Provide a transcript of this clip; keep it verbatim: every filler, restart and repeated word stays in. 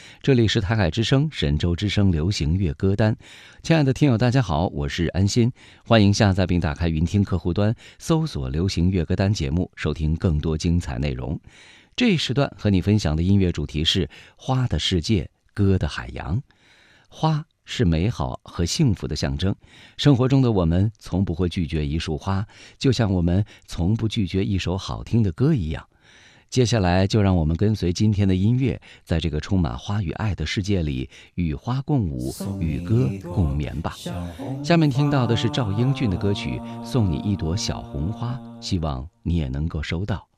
这里是台海之声神州之声流行乐歌单。亲爱的听友大家好，我是安心，欢迎下载并打开云听客户端，搜索流行乐歌单节目，收听更多精彩内容。这一时段和你分享的音乐主题是花的世界，歌的海洋。花是美好和幸福的象征，生活中的我们从不会拒绝一束花，就像我们从不拒绝一首好听的歌一样。接下来就让我们跟随今天的音乐，在这个充满花与爱的世界里，与花共舞，与歌共眠吧。下面听到的是赵英俊的歌曲《送你一朵小红花》，希望你也能够收到。